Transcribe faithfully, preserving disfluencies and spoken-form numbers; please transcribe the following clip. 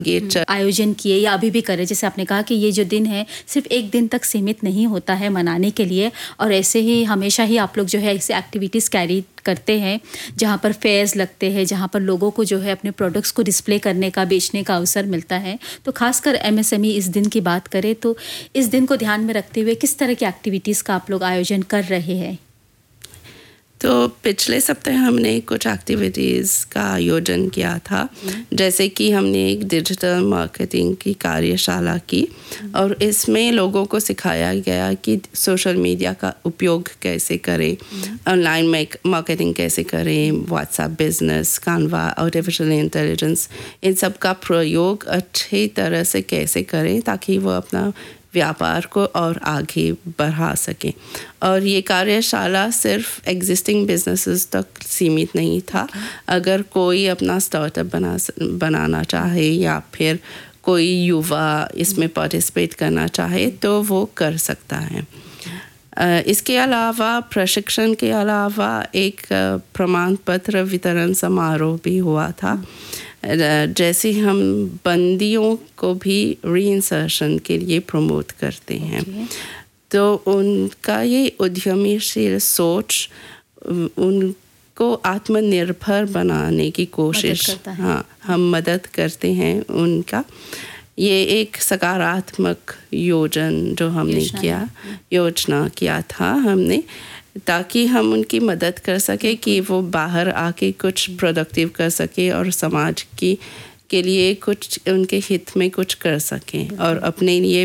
ये आयोजन किए या अभी भी करें। जैसे आपने कहा कि ये जो दिन है सिर्फ एक दिन तक सीमित नहीं होता है मनाने के लिए, और ऐसे ही हमेशा ही आप लोग जो है ऐसे एक्टिविटीज़ कैरी करते हैं जहाँ पर फेयर्स लगते हैं, जहाँ पर लोगों को जो है अपने प्रोडक्ट्स को डिस्प्ले करने का, बेचने का अवसर मिलता है। तो खासकर एमएसएमई इस दिन की बात करें तो इस दिन को ध्यान में रखते हुए किस तरह की एक्टिविटीज़ का आप लोग आयोजन कर रहे हैं? तो पिछले सप्ताह हमने कुछ एक्टिविटीज़ का आयोजन किया था, जैसे कि हमने एक डिजिटल मार्केटिंग की कार्यशाला की और इसमें लोगों को सिखाया गया कि सोशल मीडिया का उपयोग कैसे करें, ऑनलाइन मार्केटिंग कैसे करें, व्हाट्सएप बिजनेस, कानवा, आर्टिफिशियल इंटेलिजेंस, इन सब का प्रयोग अच्छी तरह से कैसे करें ताकि वो अपना व्यापार को और आगे बढ़ा सकें। और ये कार्यशाला सिर्फ एग्जिस्टिंग बिजनेसेस तक सीमित नहीं था। अगर कोई अपना स्टार्टअप बना बनाना चाहे या फिर कोई युवा इसमें पार्टिसिपेट करना चाहे तो वो कर सकता है। इसके अलावा प्रशिक्षण के अलावा एक प्रमाण पत्र वितरण समारोह भी हुआ था। जैसे हम बंदियों को भी रीइंसर्शन के लिए प्रमोट करते हैं, okay. तो उनका ये उद्यमीशील सोच उनको आत्मनिर्भर बनाने की कोशिश, हाँ, हम मदद करते हैं उनका। ये एक सकारात्मक योजन जो हमने योजना किया योजना किया था हमने, ताकि हम उनकी मदद कर सके कि वो बाहर आके कुछ प्रोडक्टिव कर सके और समाज की के लिए कुछ उनके हित में कुछ कर सकें और अपने लिए